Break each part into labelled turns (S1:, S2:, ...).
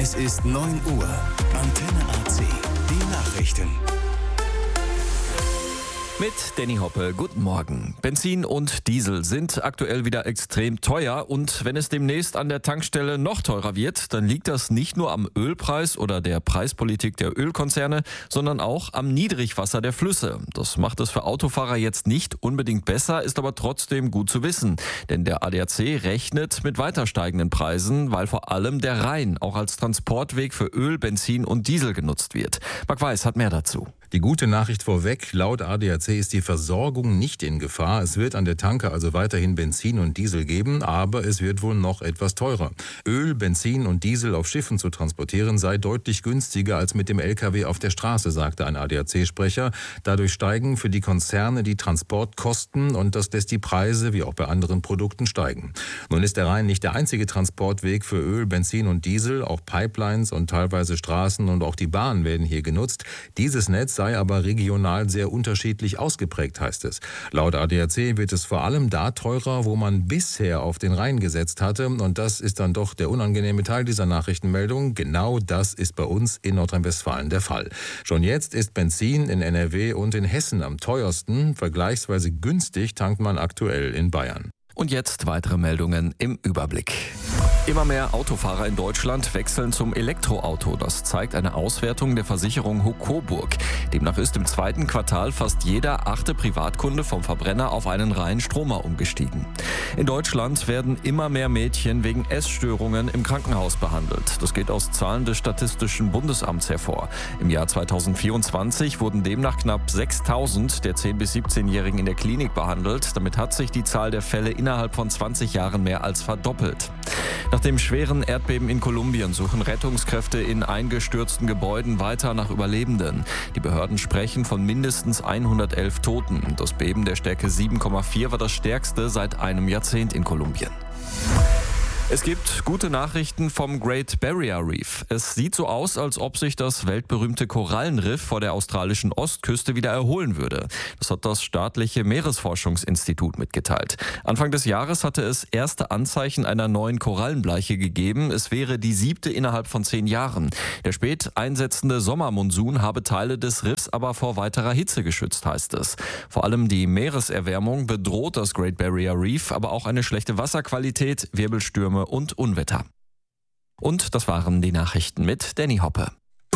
S1: Es ist 9 Uhr. Antenne AC. Die Nachrichten.
S2: Mit Danny Hoppe, guten Morgen. Benzin und Diesel sind aktuell wieder extrem teuer und wenn es demnächst an der Tankstelle noch teurer wird, dann liegt das nicht nur am Ölpreis oder der Preispolitik der Ölkonzerne, sondern auch am Niedrigwasser der Flüsse. Das macht es für Autofahrer jetzt nicht unbedingt besser, ist aber trotzdem gut zu wissen. Denn der ADAC rechnet mit weiter steigenden Preisen, weil vor allem der Rhein auch als Transportweg für Öl, Benzin und Diesel genutzt wird. Marc Weiß hat mehr dazu.
S3: Die gute Nachricht vorweg, laut ADAC ist die Versorgung nicht in Gefahr. Es wird an der Tanke also weiterhin Benzin und Diesel geben, aber es wird wohl noch etwas teurer. Öl, Benzin und Diesel auf Schiffen zu transportieren sei deutlich günstiger als mit dem LKW auf der Straße, sagte ein ADAC-Sprecher. Dadurch steigen für die Konzerne die Transportkosten und das lässt die Preise, wie auch bei anderen Produkten, steigen. Nun ist der Rhein nicht der einzige Transportweg für Öl, Benzin und Diesel. Auch Pipelines und teilweise Straßen und auch die Bahn werden hier genutzt. Dieses Netz sei aber regional sehr unterschiedlich ausgeprägt, heißt es. Laut ADAC wird es vor allem da teurer, wo man bisher auf den Rhein gesetzt hatte. Und das ist dann doch der unangenehme Teil dieser Nachrichtenmeldung. Genau das ist bei uns in Nordrhein-Westfalen der Fall. Schon jetzt ist Benzin in NRW und in Hessen am teuersten. Vergleichsweise günstig tankt man aktuell in Bayern.
S2: Und jetzt weitere Meldungen im Überblick. Immer mehr Autofahrer in Deutschland wechseln zum Elektroauto. Das zeigt eine Auswertung der Versicherung Coburg. Demnach ist im zweiten Quartal fast jeder 8. Privatkunde vom Verbrenner auf einen reinen Stromer umgestiegen. In Deutschland werden immer mehr Mädchen wegen Essstörungen im Krankenhaus behandelt. Das geht aus Zahlen des Statistischen Bundesamts hervor. Im Jahr 2024 wurden demnach knapp 6.000 der 10- bis 17-Jährigen in der Klinik behandelt. Damit hat sich die Zahl der Fälle innerhalb von 20 Jahren mehr als verdoppelt. Nach dem schweren Erdbeben in Kolumbien suchen Rettungskräfte in eingestürzten Gebäuden weiter nach Überlebenden. Die Behörden sprechen von mindestens 111 Toten. Das Beben der Stärke 7,4 war das stärkste seit einem Jahrzehnt in Kolumbien. Es gibt gute Nachrichten vom Great Barrier Reef. Es sieht so aus, als ob sich das weltberühmte Korallenriff vor der australischen Ostküste wieder erholen würde. Das hat das staatliche Meeresforschungsinstitut mitgeteilt. Anfang des Jahres hatte es erste Anzeichen einer neuen Korallenbleiche gegeben. Es wäre die 7. innerhalb von 10 Jahren. Der spät einsetzende Sommermonsun habe Teile des Riffs aber vor weiterer Hitze geschützt, heißt es. Vor allem die Meereserwärmung bedroht das Great Barrier Reef, aber auch eine schlechte Wasserqualität, Wirbelstürme und Unwetter. Und das waren die Nachrichten mit Danny Hoppe.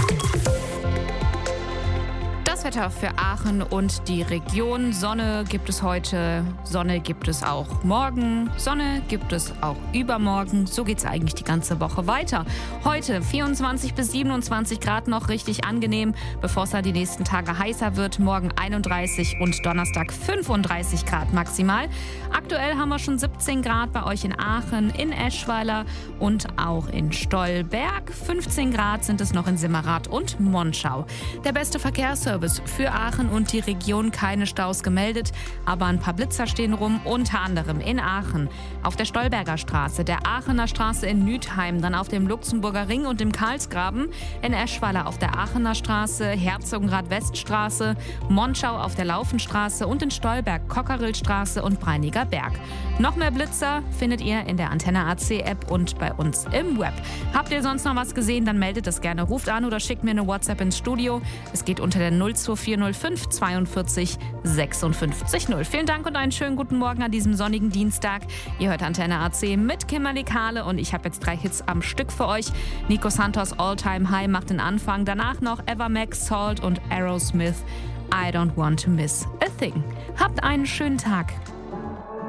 S4: Das Wetter für Aachen und die Region. Sonne gibt es heute, Sonne gibt es auch morgen, Sonne gibt es auch übermorgen. So geht es eigentlich die ganze Woche weiter. Heute 24 bis 27 Grad noch richtig angenehm, bevor es dann die nächsten Tage heißer wird. Morgen 31 und Donnerstag 35 Grad maximal. Aktuell haben wir schon 17 Grad bei euch in Aachen, in Eschweiler und auch in Stolberg. 15 Grad sind es noch in Simmerath und Monschau. Der beste Verkehrsservice für Aachen und die Region, keine Staus gemeldet, aber ein paar Blitzer stehen rum, unter anderem in Aachen, auf der Stolberger Straße, der Aachener Straße in Nütheim, dann auf dem Luxemburger Ring und im Karlsgraben, in Eschweiler auf der Aachener Straße, Herzogenrath-Weststraße, Monschau auf der Laufenstraße und in Stolberg, Cockerillstraße und Breiniger Berg. Noch mehr Blitzer findet ihr in der Antenne AC App und bei uns im Web. Habt ihr sonst noch was gesehen, dann meldet es gerne, ruft an oder schickt mir eine WhatsApp ins Studio. Es geht unter der 02405 42 56 0. Vielen Dank und einen schönen guten Morgen an diesem sonnigen Dienstag. Ihr hört Antenne AC mit Kimberly Kahle und ich habe jetzt 3 Hits am Stück für euch. Nico Santos All Time High macht den Anfang. Danach noch Eva Max, Salt und Aerosmith I Don't Want to Miss a Thing. Habt einen schönen Tag.